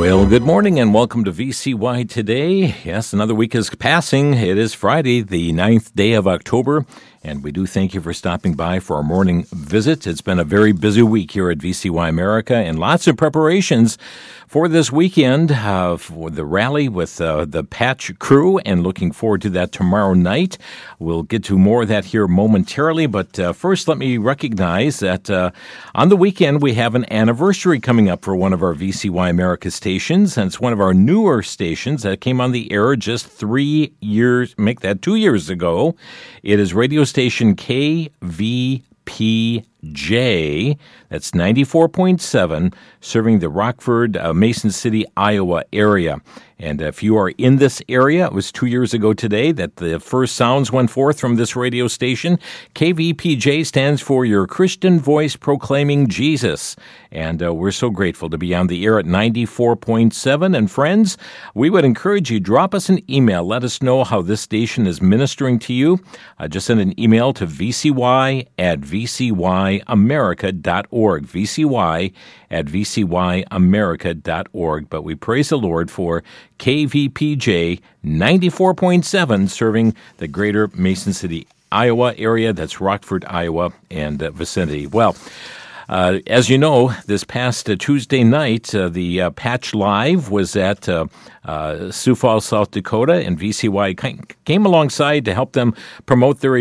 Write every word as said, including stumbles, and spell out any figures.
Well, good morning and welcome to V C Y Today. Yes, another week is passing. It is Friday, the ninth day of October, and we do thank you for stopping by for our morning visit. It's been a very busy week here at V C Y America and lots of preparations for this weekend uh, for the rally with uh, the Patch crew, and looking forward to that tomorrow night. We'll get to more of that here momentarily, but uh, first let me recognize that uh, on the weekend we have an anniversary coming up for one of our V C Y America stations, and it's one of our newer stations that came on the air just three years, make that two years ago. It is radio station K V P J, that's ninety-four point seven, serving the Rockford, uh, Mason City, Iowa area. And if you are in this area, it was two years ago today that the first sounds went forth from this radio station. K V P J stands for Your Christian Voice Proclaiming Jesus. And uh, we're so grateful to be on the air at ninety-four point seven. And friends, we would encourage you, drop us an email. Let us know how this station is ministering to you. Uh, just send an email to V C Y at V C Y America dot org. V C Y at V C Y America dot org. But we praise the Lord for K V P J ninety-four point seven, serving the greater Mason City, Iowa area. That's Rockford, Iowa, and uh, vicinity. Well, uh, as you know, this past uh, Tuesday night, uh, the uh, Patch Live was at uh, uh, Sioux Falls, South Dakota, and V C Y came alongside to help them promote their